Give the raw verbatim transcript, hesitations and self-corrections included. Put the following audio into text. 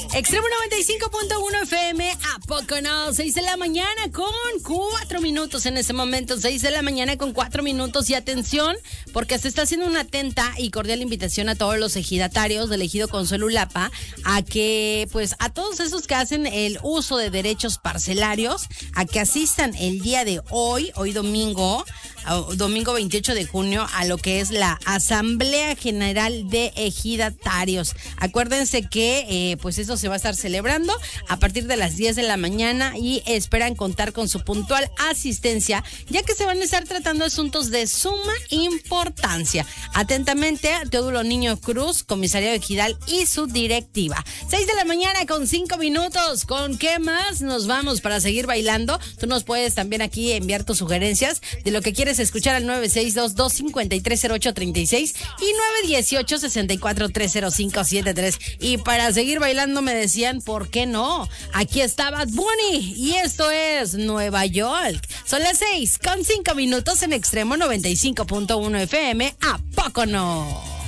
Extremo noventa y cinco punto uno F M, ¿a poco no? seis de la mañana con cuatro minutos en ese momento, seis de la mañana con cuatro minutos y atención, porque se está haciendo una atenta y cordial invitación a todos los ejidatarios del ejido Consuelo Ulapa a que, pues, a todos esos que hacen el uso de derechos parcelarios, a que asistan el día de hoy, hoy domingo, domingo veintiocho de junio, a lo que es la Asamblea General de Ejidatarios. Acuérdense que eh, pues eso se va a estar celebrando a partir de las diez de la mañana y esperan contar con su puntual asistencia, ya que se van a estar tratando asuntos de suma importancia. Atentamente, Teodulo Niño Cruz, comisario ejidal y su directiva. seis de la mañana con cinco minutos. ¿Con qué más nos vamos para seguir bailando? Tú nos puedes también aquí enviar tus sugerencias de lo que quieres escuchar al nueve seis dos, dos cinco tres, cero ocho tres seis y nueve uno ocho, seis cuatro tres, cero cinco siete tres. Y para seguir bailando me decían, ¿por qué no? Aquí está Bad Bunny y esto es Nueva York. Son las seis con cinco minutos en Extremo noventa y cinco punto uno F M. ¿A poco no?